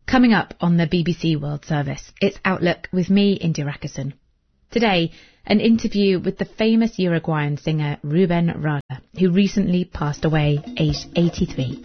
Coming up on the BBC World Service, it's Outlook with me, India Rakison. Today, an interview with the famous Uruguayan singer Rubén Rada, who recently passed away, aged 83.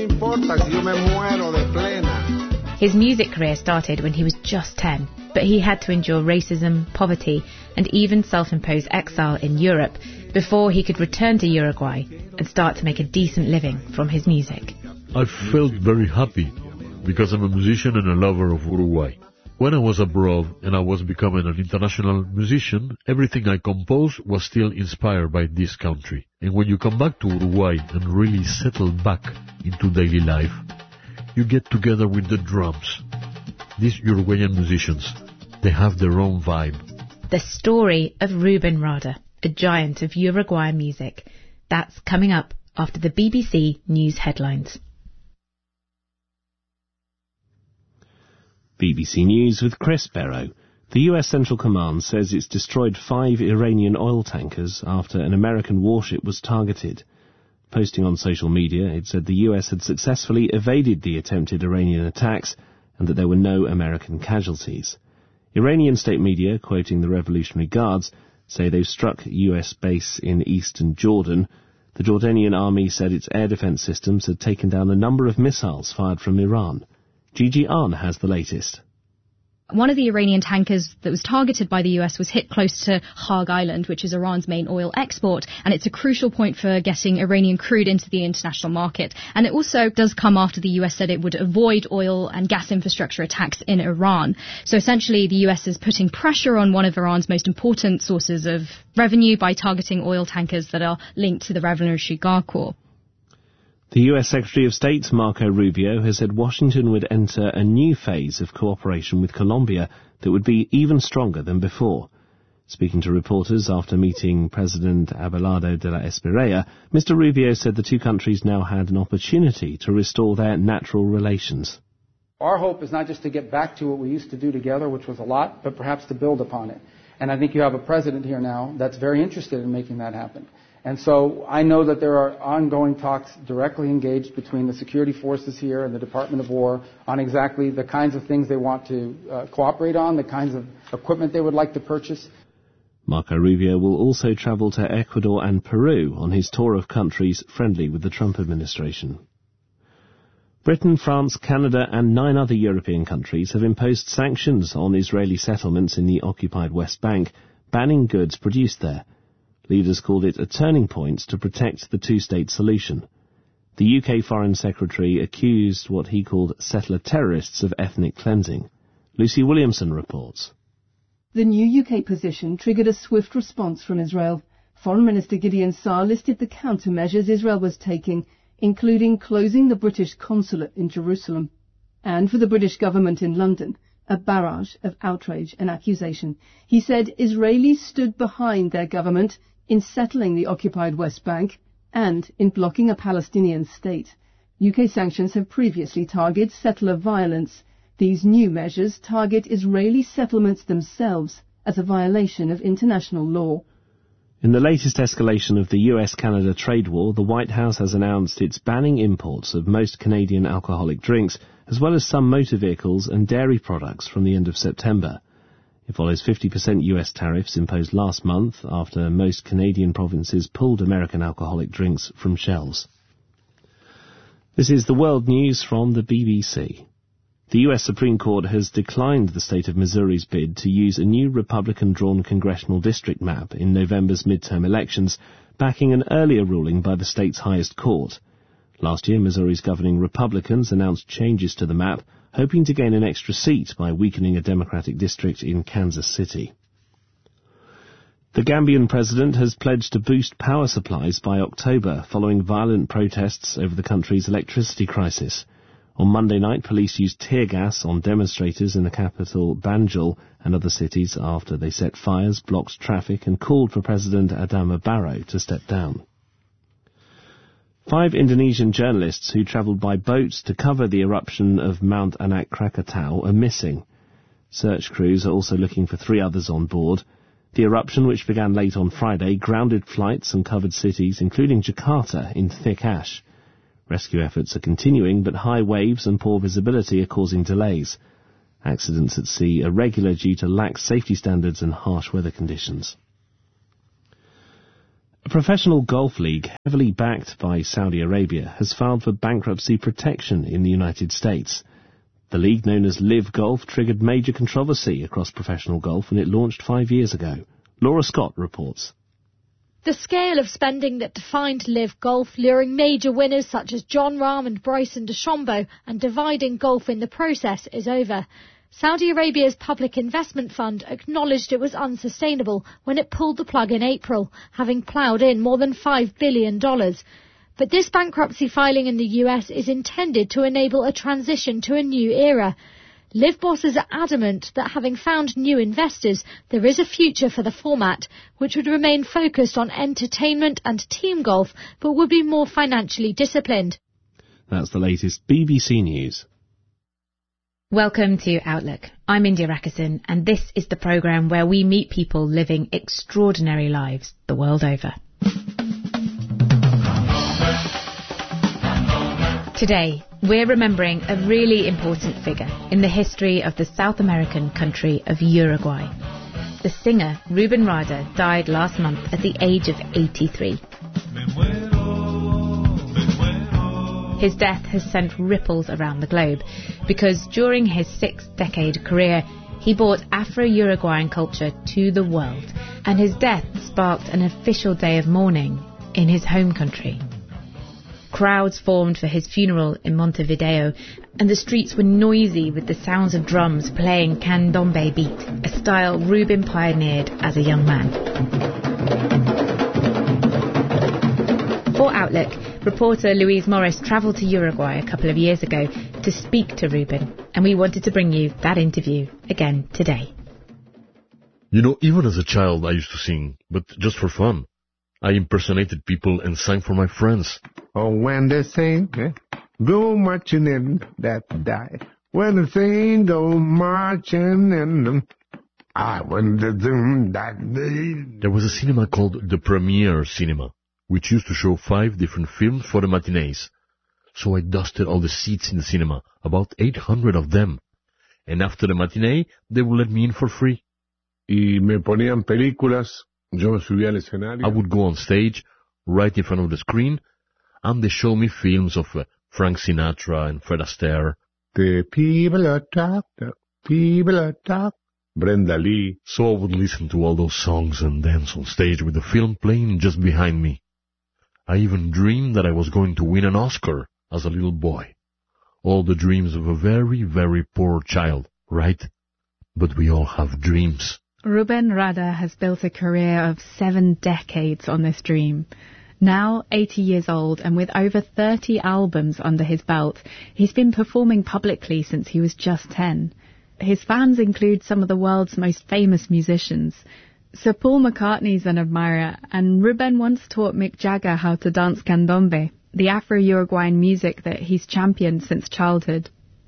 His music career started when he was just 10, but he had to endure racism, poverty, and even self-imposed exile in Europe before he could return to Uruguay and start to make a decent living from his music. I felt very happy because I'm a musician and a lover of Uruguay. When I was abroad and I was becoming an international musician, everything I composed was still inspired by this country. And when you come back to Uruguay and really settle back into daily life, you get together with the drums. These Uruguayan musicians, they have their own vibe. The story of Rubén Rada, a giant of Uruguayan music. That's coming up after the BBC News headlines. BBC News with Chris Barrow. The US Central Command says it's destroyed 5 Iranian oil tankers after an American warship was targeted. Posting on social media, it said the US had successfully evaded the attempted Iranian attacks and that there were no American casualties. Iranian state media, quoting the Revolutionary Guards, say they've struck US base in eastern Jordan. The Jordanian army said its air defense systems had taken down a number of missiles fired from Iran. Gigi Ahn has the latest. One of the Iranian tankers that was targeted by the US was hit close to Kharg Island, which is Iran's main oil export, and it's a crucial point for getting Iranian crude into the international market. And it also does come after the US said it would avoid oil and gas infrastructure attacks in Iran. So essentially the US is putting pressure on one of Iran's most important sources of revenue by targeting oil tankers that are linked to the Revolutionary Guard Corps. The US Secretary of State, Marco Rubio, has said Washington would enter a new phase of cooperation with Colombia that would be even stronger than before. Speaking to reporters after meeting President Abelardo de la Espriella, Mr. Rubio said the two countries now had an opportunity to restore their natural relations. Our hope is not just to get back to what we used to do together, which was a lot, but perhaps to build upon it. And I think you have a president here now that's very interested in making that happen. And so I know that there are ongoing talks directly engaged between the security forces here and the Department of War on exactly the kinds of things they want to cooperate on, the kinds of equipment they would like to purchase. Marco Rubio will also travel to Ecuador and Peru on his tour of countries friendly with the Trump administration. Britain, France, Canada and 9 other European countries have imposed sanctions on Israeli settlements in the occupied West Bank, banning goods produced there. Leaders called it a turning point to protect the two-state solution. The UK Foreign Secretary accused what he called settler terrorists of ethnic cleansing. Lucy Williamson reports. The new UK position triggered a swift response from Israel. Foreign Minister Gideon Saar listed the countermeasures Israel was taking, including closing the British consulate in Jerusalem. And for the British government in London, a barrage of outrage and accusation. He said Israelis stood behind their government in settling the occupied West Bank and in blocking a Palestinian state. UK sanctions have previously targeted settler violence. These new measures target Israeli settlements themselves as a violation of international law. In the latest escalation of the US-Canada trade war, the White House has announced it's banning imports of most Canadian alcoholic drinks, as well as some motor vehicles and dairy products from the end of September. It follows 50% US tariffs imposed last month after most Canadian provinces pulled American alcoholic drinks from shelves. This is the World News from the BBC. The US Supreme Court has declined the state of Missouri's bid to use a new Republican-drawn congressional district map in November's midterm elections, backing an earlier ruling by the state's highest court. Last year, Missouri's governing Republicans announced changes to the map, hoping to gain an extra seat by weakening a Democratic district in Kansas City. The Gambian president has pledged to boost power supplies by October following violent protests over the country's electricity crisis. On Monday night, police used tear gas on demonstrators in the capital Banjul and other cities after they set fires, blocked traffic and called for President Adama Barrow to step down. 5 Indonesian journalists who travelled by boat to cover the eruption of Mount Anak Krakatau are missing. Search crews are also looking for 3 others on board. The eruption, which began late on Friday, grounded flights and covered cities, including Jakarta, in thick ash. Rescue efforts are continuing, but high waves and poor visibility are causing delays. Accidents at sea are regular due to lax safety standards and harsh weather conditions. A professional golf league, heavily backed by Saudi Arabia, has filed for bankruptcy protection in the United States. The league, known as Live Golf, triggered major controversy across professional golf when it launched 5 years ago. Laura Scott reports. The scale of spending that defined Live Golf, luring major winners such as Jon Rahm and Bryson DeChambeau and dividing golf in the process, is over. Saudi Arabia's Public Investment Fund acknowledged it was unsustainable when it pulled the plug in April, having ploughed in more than $5 billion. But this bankruptcy filing in the US is intended to enable a transition to a new era. Live bosses are adamant that having found new investors, there is a future for the format, which would remain focused on entertainment and team golf, but would be more financially disciplined. That's the latest BBC News. Welcome to Outlook. I'm India Rakison, and this is the programme where we meet people living extraordinary lives the world over. Today, we're remembering a really important figure in the history of the South American country of Uruguay. The singer Rubén Rada died last month at the age of 83. His death has sent ripples around the globe because during his 6-decade career, he brought Afro-Uruguayan culture to the world, and his death sparked an official day of mourning in his home country. Crowds formed for his funeral in Montevideo, and the streets were noisy with the sounds of drums playing candombe beat, a style Rubén pioneered as a young man. For Outlook, reporter Louise Morris travelled to Uruguay a couple of years ago to speak to Rubén, and we wanted to bring you that interview again today. You know, even as a child I used to sing, but just for fun. I impersonated people and sang for my friends. Oh, when they sing, go marching in that die. When they sing, go marching in. When they sing that day. There was a cinema called the Premiere Cinema, which used to show 5 different films for the matinees. So I dusted all the seats in the cinema, about 800 of them. And after the matinee, they would let me in for free. Y me ponían películas. Yo me subía al escenario. I would go on stage, right in front of the screen, and they showed me films of Frank Sinatra and Fred Astaire. The people attack, Brenda Lee. So I would listen to all those songs and dance on stage with the film playing just behind me. I even dreamed that I was going to win an Oscar as a little boy. All the dreams of a very, very poor child, right? But we all have dreams. Rubén Rada has built a career of 7 decades on this dream. Now 80 years old and with over 30 albums under his belt, he's been performing publicly since he was just 10. His fans include some of the world's most famous musicians. Sir Paul McCartney's an admirer, and Rubén once taught Mick Jagger how to dance candombe, the Afro-Uruguayan music that he's championed since childhood.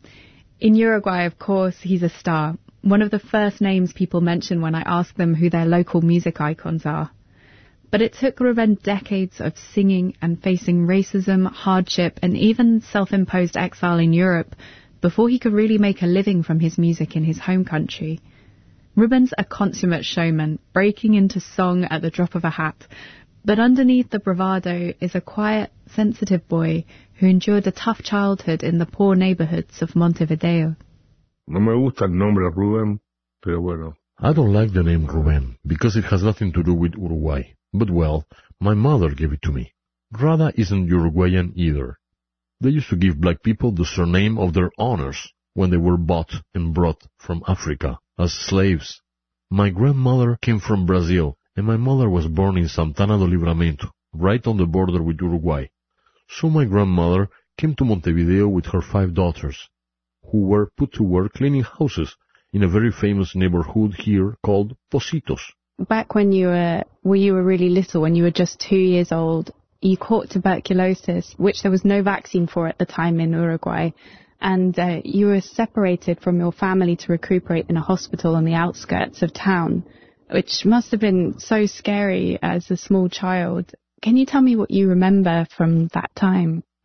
In Uruguay, of course, he's a star. One of the first names people mention when I ask them who their local music icons are. But it took Rubén decades of singing and facing racism, hardship, and even self-imposed exile in Europe before he could really make a living from his music in his home country. Rubén's a consummate showman, breaking into song at the drop of a hat. But underneath the bravado is a quiet, sensitive boy who endured a tough childhood in the poor neighborhoods of Montevideo. No me gusta el nombre Rubén, pero bueno. I don't like the name Rubén because it has nothing to do with Uruguay. But well, my mother gave it to me. Rada isn't Uruguayan either. They used to give black people the surname of their owners when they were bought and brought from Africa as slaves. My grandmother came from Brazil, and my mother was born in Santana do Livramento, right on the border with Uruguay. So my grandmother came to Montevideo with her 5 daughters, who were put to work cleaning houses in a very famous neighborhood here called Pocitos. Back when you were really little, when you were just 2 years old, you caught tuberculosis, which there was no vaccine for at the time in Uruguay, and you were separated from your family to recuperate in a hospital on the outskirts of town, which must have been so scary as a small child. Can you tell me what you remember from that time?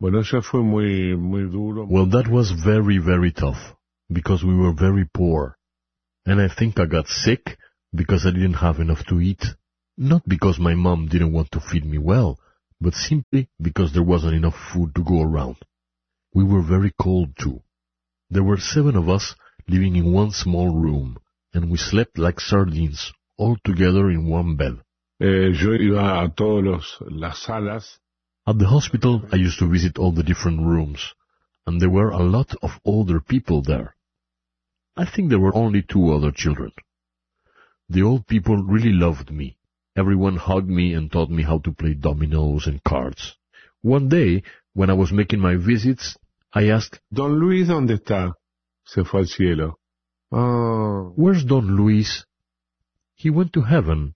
Bueno, eso fue muy duro. Well, that was very, very tough, because we were very poor. And I think I got sick because I didn't have enough to eat. Not because my mom didn't want to feed me well, but simply because there wasn't enough food to go around. We were very cold too. There were 7 of us living in one small room, and we slept like sardines, all together in one bed. Yo iba a todas las salas. At the hospital, I used to visit all the different rooms, and there were a lot of older people there. I think there were only 2 other children. The old people really loved me. Everyone hugged me and taught me how to play dominoes and cards. One day, when I was making my visits, I asked, Don Luis, ¿dónde está? Se fue al cielo. Oh. Where's Don Luis? He went to heaven.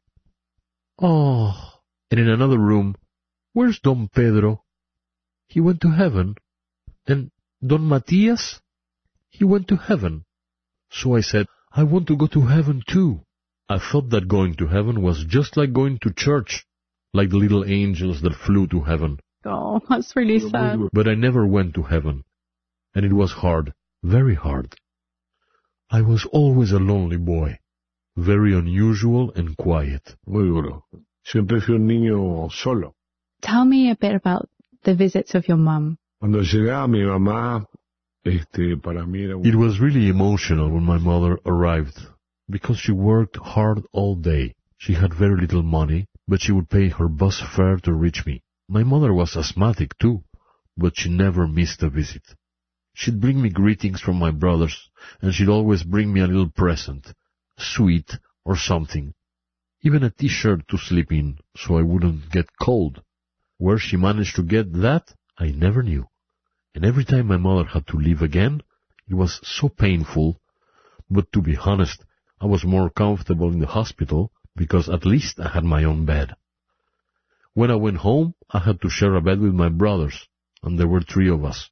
Oh. And in another room, where's Don Pedro? He went to heaven. And Don Matias? He went to heaven. So I said, I want to go to heaven too. I thought that going to heaven was just like going to church, like the little angels that flew to heaven. Oh, that's really sad. But I never went to heaven, and it was hard, very hard. I was always a lonely boy, very unusual and quiet. Muy duro. Siempre fui un niño solo. Tell me a bit about the visits of your mum. Cuando llegaba mi mamá, para mí era It was really emotional when my mother arrived, because she worked hard all day. She had very little money, but she would pay her bus fare to reach me. My mother was asthmatic too, but she never missed a visit. She'd bring me greetings from my brothers, and she'd always bring me a little present, sweet or something, even a t-shirt to sleep in so I wouldn't get cold. Where she managed to get that, I never knew. And every time my mother had to leave again, it was so painful. But to be honest, I was more comfortable in the hospital because at least I had my own bed. When I went home, I had to share a bed with my brothers, and there were 3 of us.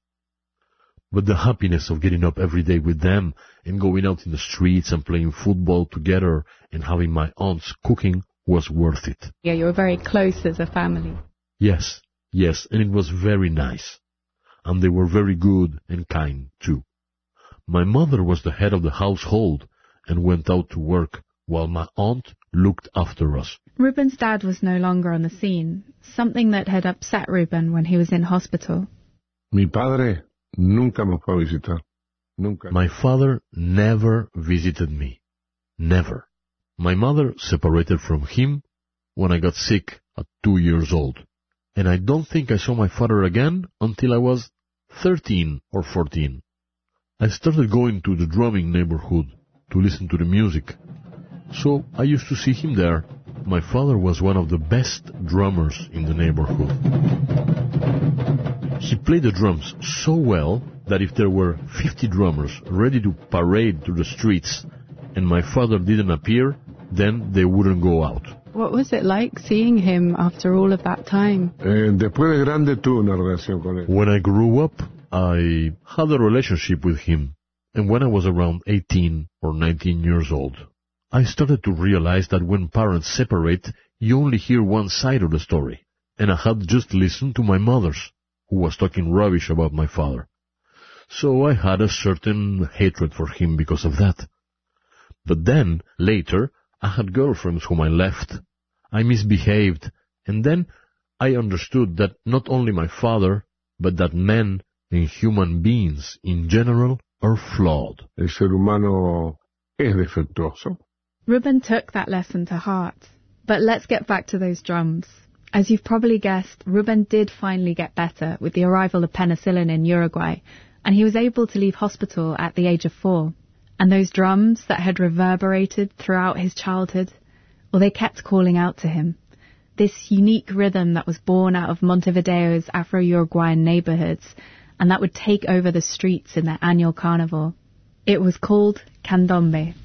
But the happiness of getting up every day with them and going out in the streets and playing football together and having my aunts cooking was worth it. Yeah, you were very close as a family. Yes, and it was very nice. And they were very good and kind too. My mother was the head of the household and went out to work, while my aunt looked after us. Ruben's dad was no longer on the scene, something that had upset Ruben when he was in hospital. Mi padre nunca me fue a visitar. Nunca. My father never visited me. Never. My mother separated from him when I got sick at 2 years old. And I don't think I saw my father again until I was 13 or 14. I started going to the drumming neighborhood to listen to the music. So I used to see him there. My father was one of the best drummers in the neighborhood. He played the drums so well that if there were 50 drummers ready to parade through the streets and my father didn't appear, then they wouldn't go out. What was it like seeing him after all of that time? Después de grande tuve una relación con él. When I grew up, I had a relationship with him. And when I was around 18 or 19 years old, I started to realize that when parents separate, you only hear one side of the story. And I had just listened to my mother's, who was talking rubbish about my father. So I had a certain hatred for him because of that. But then, later, I had girlfriends whom I left. I misbehaved, and then I understood that not only my father, but that men and human beings in general are flawed. El ser humano es defectuoso. Ruben took that lesson to heart. But let's get back to those drums. As you've probably guessed, Ruben did finally get better with the arrival of penicillin in Uruguay, and he was able to leave hospital at the age of 4. And those drums that had reverberated throughout his childhood, well, they kept calling out to him. This unique rhythm that was born out of Montevideo's Afro-Uruguayan neighborhoods, and that would take over the streets in their annual carnival. It was called candombe.